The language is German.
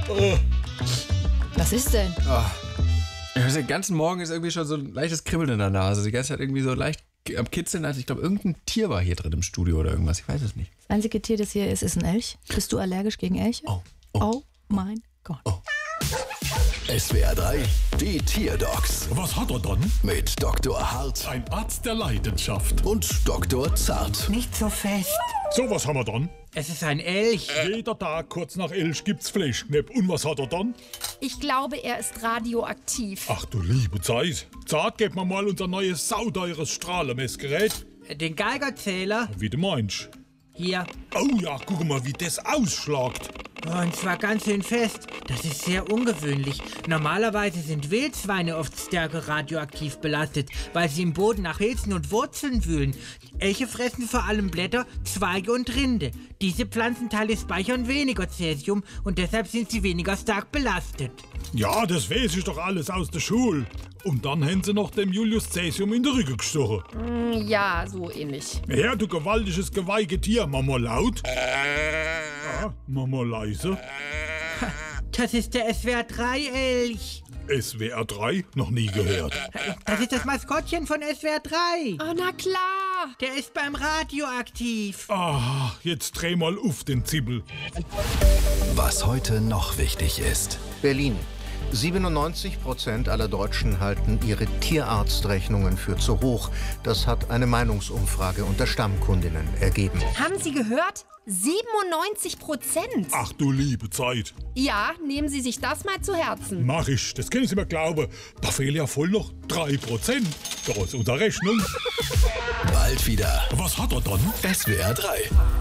Was ist denn? Den ganzen Morgen ist irgendwie schon so ein leichtes Kribbeln in der Nase. Die ganze Zeit irgendwie so leicht am Kitzeln. Also ich glaube, irgendein Tier war hier drin im Studio oder irgendwas. Ich weiß es nicht. Das einzige Tier, das hier ist ein Elch. Bist du allergisch gegen Elche? Oh mein Gott. SWR 3, die Tierdocs Was hat er dann? mit Dr. Hart Ein Arzt der Leidenschaft. und Dr. Zart. Nicht so fest. So, was haben wir dann? Es ist ein Elch. Jeder Tag kurz nach 11 gibt's Fleischknepp. Und was hat er dann? Ich glaube, er ist radioaktiv. Ach du liebe Zeit. Zart, gib mir mal unser neues sauteures Strahlemessgerät. Den Geigerzähler. Wie du meinst. Hier. Oh ja, guck mal, wie das ausschlagt. Und zwar ganz schön fest. Das ist sehr ungewöhnlich. Normalerweise sind Wildschweine oft stärker radioaktiv belastet, weil sie im Boden nach Pilzen und Wurzeln wühlen. Elche fressen vor allem Blätter, Zweige und Rinde. Diese Pflanzenteile speichern weniger Cäsium und deshalb sind sie weniger stark belastet. Ja, das weiß ich doch alles aus der Schule. Und dann haben sie noch dem Julius Cäsium in die Rücken gestochen. Ja, so ähnlich. Ja, du gewaltiges Geweihgetier. Mama laut. Mama leise. Das ist der SWR-3-Elch. SWR 3? Noch nie gehört. Das ist das Maskottchen von SWR 3. Oh, na klar. Der ist beim Radio aktiv. Jetzt dreh mal auf den Zibbel. Was heute noch wichtig ist. Berlin. 97% aller Deutschen halten ihre Tierarztrechnungen für zu hoch. Das hat eine Meinungsumfrage unter Stammkundinnen ergeben. Haben Sie gehört? 97%. Ach du liebe Zeit. Ja, nehmen Sie sich das mal zu Herzen. Mach ich, das können Sie mir glauben. Da fehlen ja voll noch 3%. Da ist unsere Rechnung. Bald wieder. Was hat er dann? SWR 3.